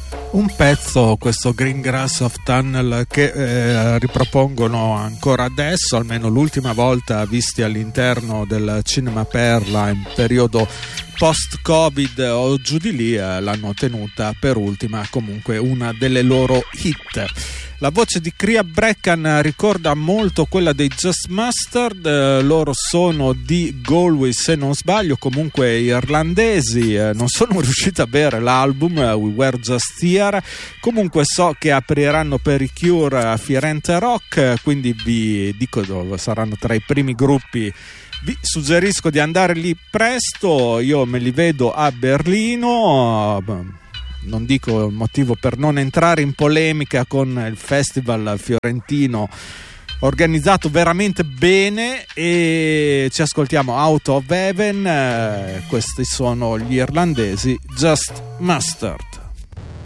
Un pezzo, questo Greengrass of Tunnel, che ripropongono ancora adesso, almeno l'ultima volta visti all'interno del Cinema Perla in periodo post-Covid o giù di lì, l'hanno tenuta per ultima, comunque una delle loro hit. La voce di Cria Breckan ricorda molto quella dei Just Mustard, loro sono di Galway se non sbaglio, comunque irlandesi, non sono riuscito a bere l'album We Were Just Here, comunque so che apriranno per i Cure a Firenze Rock, quindi vi dico saranno tra i primi gruppi. Vi suggerisco di andare lì presto, io me li vedo a Berlino. Non dico il motivo per non entrare in polemica con il festival fiorentino, organizzato veramente bene, e ci ascoltiamo Out of Heaven. Questi sono gli irlandesi Just Mustard.